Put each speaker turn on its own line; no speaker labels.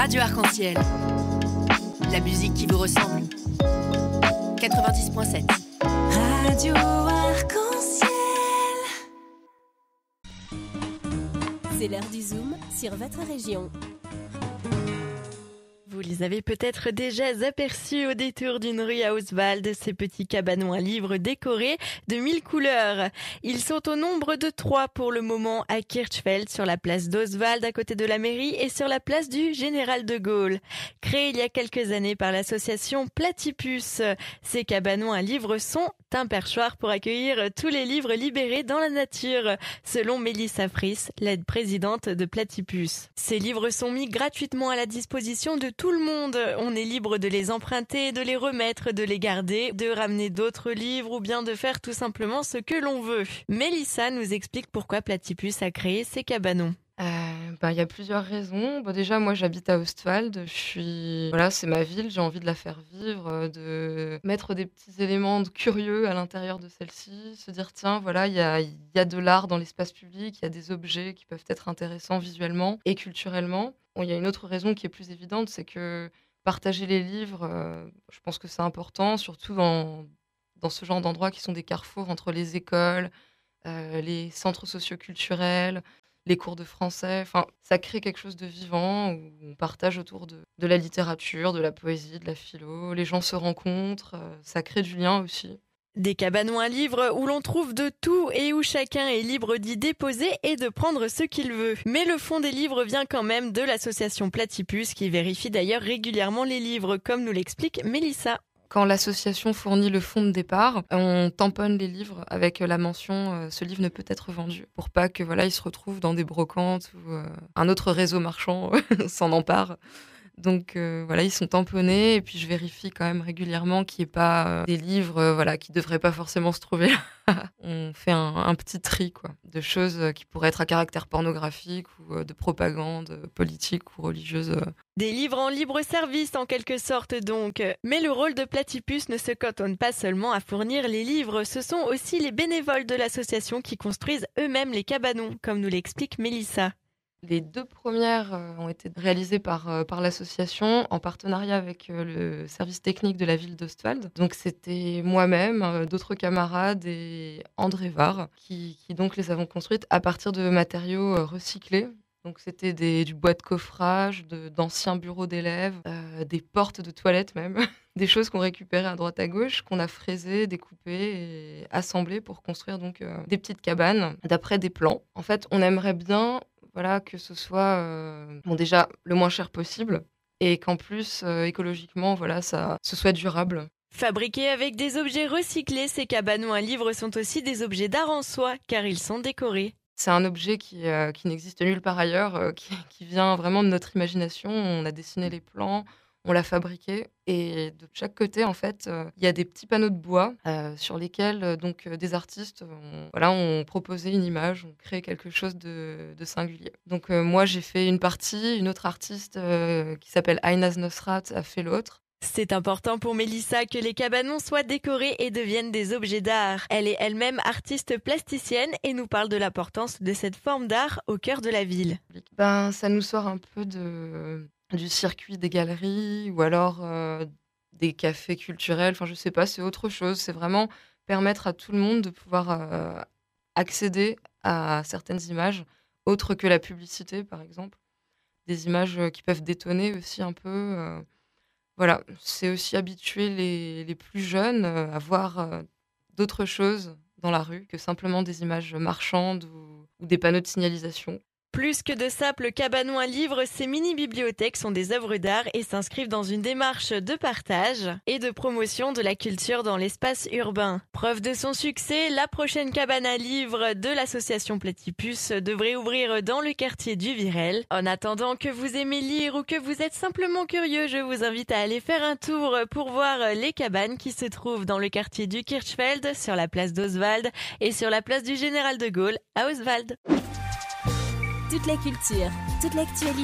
Radio Arc-en-Ciel. La musique qui vous ressemble. 90.7.
Radio Arc-en-Ciel.
C'est l'heure du Zoom sur votre région.
Vous les avez peut-être déjà aperçus au détour d'une rue à Oswald, ces petits cabanons à livres décorés de 1000 couleurs. Ils sont au nombre de 3 pour le moment à Kirchfeld, sur la place d'Oswald à côté de la mairie et sur la place du Général de Gaulle. Créés il y a quelques années par l'association Platypus, ces cabanons à livres sont un perchoir pour accueillir tous les livres libérés dans la nature, selon Mélissa Friss, la présidente de Platypus. Ces livres sont mis gratuitement à la disposition de tout le monde. On est libre de les emprunter, de les remettre, de les garder, de ramener d'autres livres ou bien de faire tout simplement ce que l'on veut. Mélissa nous explique pourquoi Platypus a créé ces cabanons.
Il y a plusieurs raisons. Déjà, moi, j'habite à Ostwald. Voilà, c'est ma ville. J'ai envie de la faire vivre, de mettre des petits éléments curieux à l'intérieur de celle-ci. Se dire, tiens, voilà, il y a de l'art dans l'espace public. Il y a des objets qui peuvent être intéressants visuellement et culturellement. Bon, il y a une autre raison qui est plus évidente, c'est que partager les livres, je pense que c'est important, surtout dans ce genre d'endroits qui sont des carrefours entre les écoles, les centres socioculturels, les cours de français. Enfin, ça crée quelque chose de vivant où on partage autour de la littérature, de la poésie, de la philo. Les gens se rencontrent, ça crée du lien aussi.
Des cabanons à livres où l'on trouve de tout et où chacun est libre d'y déposer et de prendre ce qu'il veut. Mais le fond des livres vient quand même de l'association Platypus qui vérifie d'ailleurs régulièrement les livres, comme nous l'explique Mélissa.
Quand l'association fournit le fonds de départ, on tamponne les livres avec la mention « ce livre ne peut être vendu » pour pas que il se retrouve dans des brocantes ou un autre réseau marchand s'en empare. Donc ils sont tamponnés et puis je vérifie quand même régulièrement qu'il n'y ait pas des livres qui ne devraient pas forcément se trouver là. On fait un petit tri de choses qui pourraient être à caractère pornographique ou de propagande politique ou religieuse.
Des livres en libre service en quelque sorte donc. Mais le rôle de Platypus ne se cantonne pas seulement à fournir les livres, ce sont aussi les bénévoles de l'association qui construisent eux-mêmes les cabanons, comme nous l'explique Mélissa.
Les 2 premières ont été réalisées par l'association en partenariat avec le service technique de la ville d'Ostwald. Donc c'était moi-même, d'autres camarades et André Var qui donc les avons construites à partir de matériaux recyclés. Donc c'était du bois de coffrage, d'anciens bureaux d'élèves, des portes de toilettes même, des choses qu'on récupérait à droite à gauche, qu'on a fraisées, découpées et assemblées pour construire donc des petites cabanes d'après des plans. En fait, on aimerait bien que ce soit déjà le moins cher possible et qu'en plus écologiquement ce soit durable.
Fabriqués avec des objets recyclés, ces cabanons à livres sont aussi des objets d'art en soi car ils sont décorés.
C'est un objet qui n'existe nulle part ailleurs, qui vient vraiment de notre imagination. On a dessiné les plans, on l'a fabriqué et de chaque côté, en fait, il y a des petits panneaux de bois sur lesquels des artistes ont proposé une image, ont créé quelque chose de singulier. Donc moi, j'ai fait une partie, une autre artiste qui s'appelle Aynaz Nosrat a fait l'autre.
C'est important pour Mélissa que les cabanons soient décorés et deviennent des objets d'art. Elle est elle-même artiste plasticienne et nous parle de l'importance de cette forme d'art au cœur de la ville.
Ça nous sort un peu du circuit des galeries ou alors des cafés culturels. Enfin, je sais pas, c'est autre chose. C'est vraiment permettre à tout le monde de pouvoir accéder à certaines images autres que la publicité, par exemple. Des images qui peuvent détonner aussi un peu. C'est aussi habituer les plus jeunes à voir d'autres choses dans la rue que simplement des images marchandes ou des panneaux de signalisation.
Plus que de simples cabanons à livres, ces mini-bibliothèques sont des œuvres d'art et s'inscrivent dans une démarche de partage et de promotion de la culture dans l'espace urbain. Preuve de son succès, la prochaine cabane à livres de l'association Platypus devrait ouvrir dans le quartier du Virel. En attendant que vous aimez lire ou que vous êtes simplement curieux, je vous invite à aller faire un tour pour voir les cabanes qui se trouvent dans le quartier du Kirchfeld, sur la place d'Oswald et sur la place du Général de Gaulle à Oswald.
Toute la culture, toute l'actualité.